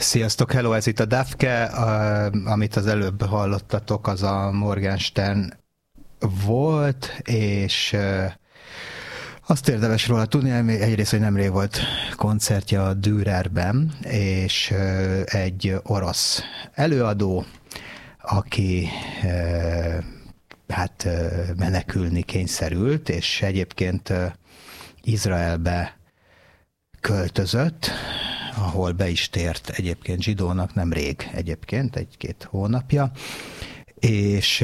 Sziasztok, hello, ez itt a Dafke, amit az előbb hallottatok, az a Morgenstern volt, és azt érdemes róla tudni, egyrészt, hogy nemrég volt koncertje a Dürerben, és egy orosz előadó, aki menekülni kényszerült, és egyébként Izraelbe költözött, ahol be is tért egyébként zsidónak, nem rég egyébként, 1-2 hónapja, és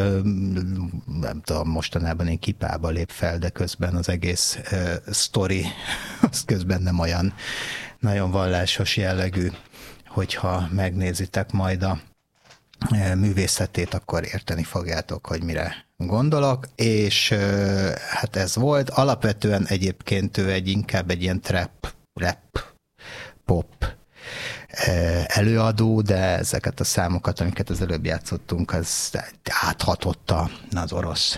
nem tudom, mostanában én kipába lép fel, de közben az egész sztori, az közben nem olyan nagyon vallásos jellegű, hogyha megnézitek majd a művészetét, akkor érteni fogjátok, hogy mire gondolok, és hát ez volt. Alapvetően egyébként ő inkább egy ilyen rap, pop előadó, de ezeket a számokat, amiket az előbb játszottunk, az áthatotta az orosz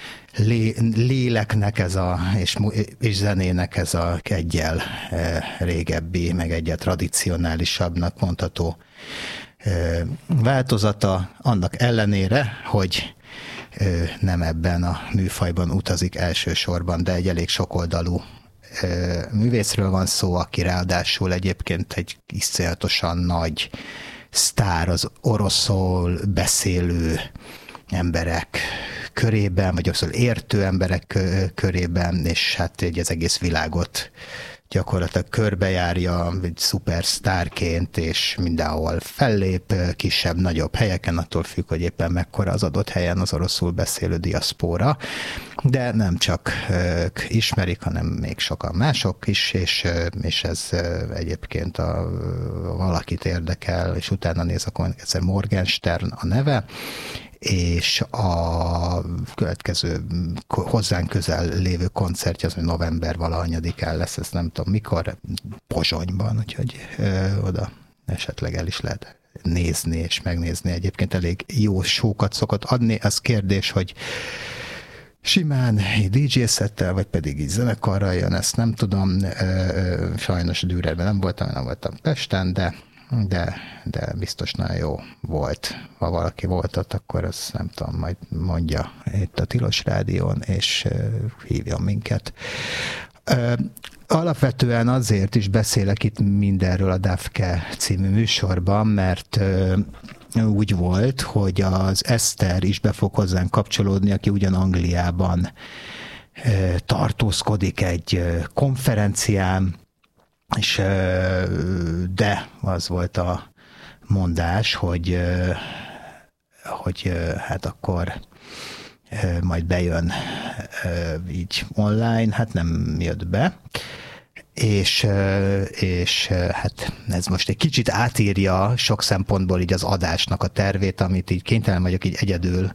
léleknek és zenének ez a egyel régebbi, meg egyel tradicionálisabbnak mondható változata, annak ellenére, hogy nem ebben a műfajban utazik elsősorban, de egy elég sokoldalú művészről van szó, aki ráadásul egyébként egy iszonyatosan nagy sztár az oroszul beszélő emberek körében, vagy oroszul értő emberek körében, és hát egy az egész világot gyakorlatilag körbejárja egy szupersztárként, és mindenhol fellép, kisebb-nagyobb helyeken, attól függ, hogy éppen mekkora az adott helyen az oroszul beszélő diaszpóra, de nem csak ismerik, hanem még sokan mások is, és ez egyébként valakit érdekel, és utána néz, akkor egyszer Morgenstern a neve, és a következő hozzánk közel lévő koncertje az, hogy november valahanyadikán lesz, ezt nem tudom mikor, Pozsonyban, úgyhogy oda esetleg el is lehet nézni és megnézni. Egyébként elég jó show-kat szokott adni. Az kérdés, hogy simán DJ-szettel, vagy pedig így zenekarral jön, ezt nem tudom. Sajnos Dürerben nem voltam Pesten, de biztos nagyon jó volt. Ha valaki volt ott, akkor azt nem tudom, majd mondja itt a Tilos Rádión, és hívjon minket. Alapvetően azért is beszélek itt mindenről a Dafke című műsorban, mert úgy volt, hogy az Eszter is be fog hozzánk kapcsolódni, aki ugyan Angliában tartózkodik egy konferencián, és de az volt a mondás, hogy hát akkor majd bejön így online, hát nem jött be, és hát ez most egy kicsit átírja sok szempontból így az adásnak a tervét, amit így kénytelen vagyok így egyedül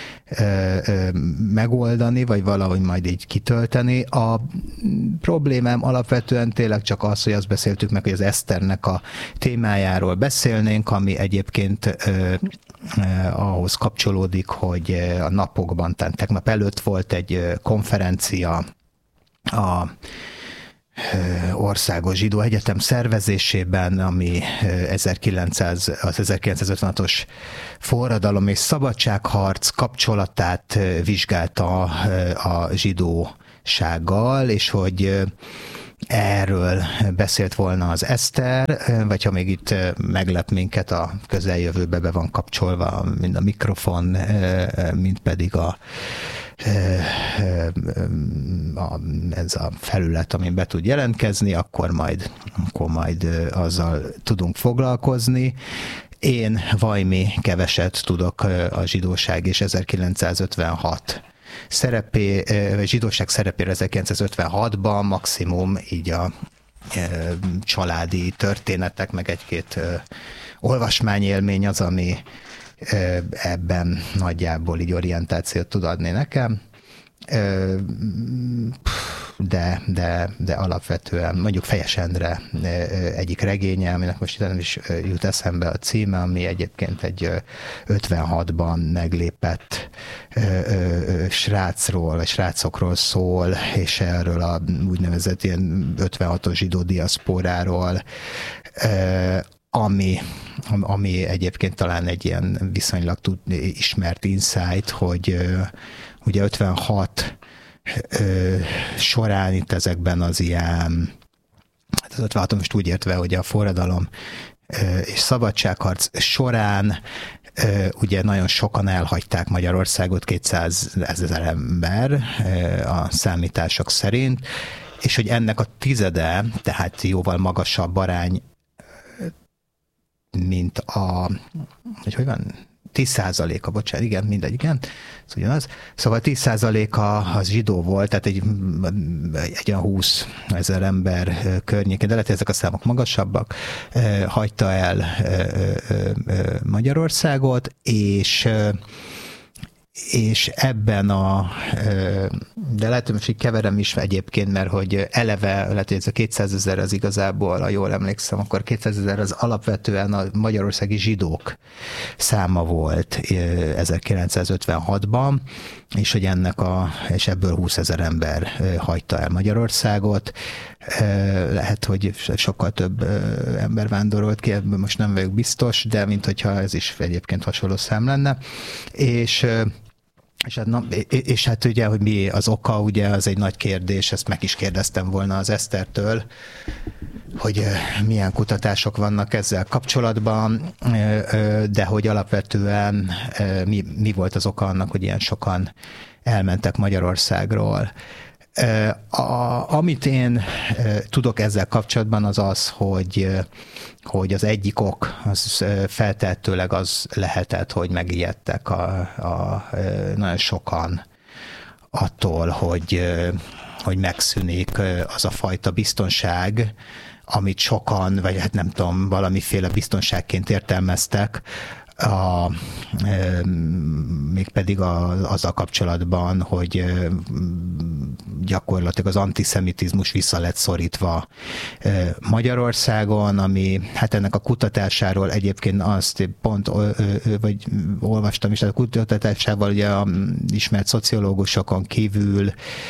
megoldani, vagy valahogy majd így kitölteni. A problémám alapvetően tényleg csak az, hogy azt beszéltük meg, hogy az Eszternek a témájáról beszélnénk, ami egyébként ahhoz kapcsolódik, hogy a napokban, tehát tegnap előtt volt egy konferencia a Országos Zsidó Egyetem szervezésében, ami az 1956-os forradalom és szabadságharc kapcsolatát vizsgálta a zsidósággal, és hogy erről beszélt volna az Eszter, vagy ha még itt meglep minket, a közeljövőbe be van kapcsolva mind a mikrofon, mind pedig ez a felület, amin be tud jelentkezni, akkor majd azzal tudunk foglalkozni. Én vajmi keveset tudok a zsidóság és 1956 zsidóság szerepéről 1956-ban, maximum így a családi történetek, meg egy-két olvasmányélmény az, ami ebben nagyjából így orientációt tud adni nekem. De alapvetően mondjuk Fejes Endre egyik regénye, aminek most itt nem is jut eszembe a címe, ami egyébként egy 56-ban meglépett srácról, vagy srácokról szól, és erről a úgynevezett ilyen 56-os zsidó diaszporáról, ami egyébként talán egy ilyen viszonylag ismert insight, hogy ugye 56 során itt ezekben az ilyen, hát az 56 most úgy értve, hogy a forradalom és szabadságharc során ugye nagyon sokan elhagyták Magyarországot, 200 000 ember a számítások szerint, és hogy ennek a tizede, tehát jóval magasabb arány, mint hogy van? 10%-a, bocsánat, igen, mindegy, igen, ez ugyanaz. Szóval 10%-a az zsidó volt, tehát egy olyan 20 000 ember környékén, de lehet, hogy ezek a számok magasabbak, hagyta el Magyarországot, és ebben de lehet, hogy most így keverem is egyébként, mert hogy eleve, lehet, hogy ez a 200 000 az igazából, ha jól emlékszem, akkor 200 000 az alapvetően a magyarországi zsidók száma volt 1956-ban, és hogy és ebből 20 000 ember hagyta el Magyarországot. Lehet, hogy sokkal több ember vándorolt ki, ebből most nem vagyok biztos, de mint hogyha ez is egyébként hasonló szám lenne. És hát ugye, hogy mi az oka, ugye az egy nagy kérdés, ezt meg is kérdeztem volna az Esztertől, hogy milyen kutatások vannak ezzel kapcsolatban, de hogy alapvetően mi volt az oka annak, hogy ilyen sokan elmentek Magyarországról. Amit én tudok ezzel kapcsolatban, az az, hogy az egyik ok, az feltehetőleg az lehetett, hogy megijedtek nagyon sokan attól, hogy megszűnik az a fajta biztonság, amit sokan, vagy hát nem tudom, valamiféle biztonságként értelmeztek, mégpedig azzal kapcsolatban, hogy gyakorlatilag az antiszemitizmus vissza lett szorítva Magyarországon, ami hát ennek a kutatásáról egyébként azt pont, vagy olvastam is, a kutatásával ugye ismert szociológusokon kívül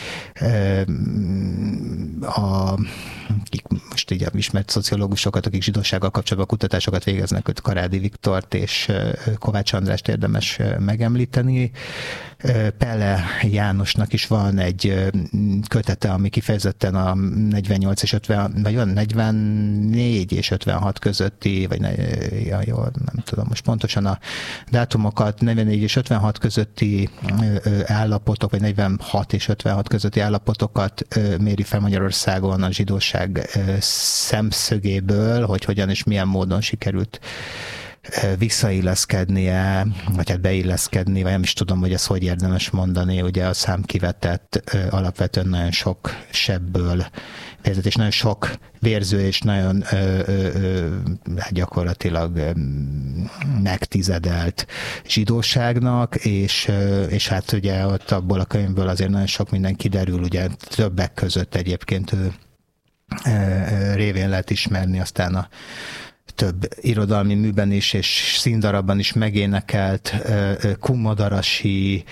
akik most így ismert szociológusokat, akik zsidósággal kapcsolatban kutatásokat végeznek, őt Karádi Viktort és Kovács Andrást érdemes megemlíteni. Pelle Jánosnak is van egy kötete, ami kifejezetten a 48 és 50, vagy 44 és 56 közötti, vagy jó, nem tudom most pontosan a dátumokat, 44 és 56 közötti állapotok, vagy 46 és 56 közötti állapotokat méri fel Magyarországon a zsidóság szemszögéből, hogy hogyan és milyen módon sikerült visszailleszkednie, vagy hát beilleszkedni, vagy nem is tudom, hogy ezt hogy érdemes mondani, ugye a számkivetett alapvetően nagyon sok sebből vérzett, és nagyon sok vérző, és nagyon gyakorlatilag megtizedelt zsidóságnak, és hát ugye ott abból a könyvből azért nagyon sok minden kiderül, ugye többek között egyébként ő révén lehet ismerni aztán a több irodalmi műben is, és színdarabban is megénekelt Kumodarasi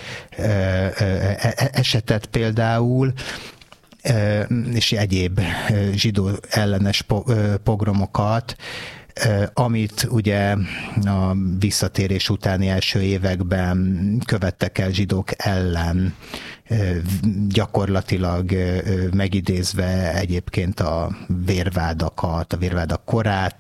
esetet például, és egyéb zsidó ellenes pogromokat, amit ugye a visszatérés utáni első években követtek el zsidók ellen, gyakorlatilag megidézve egyébként a vérvádak korát,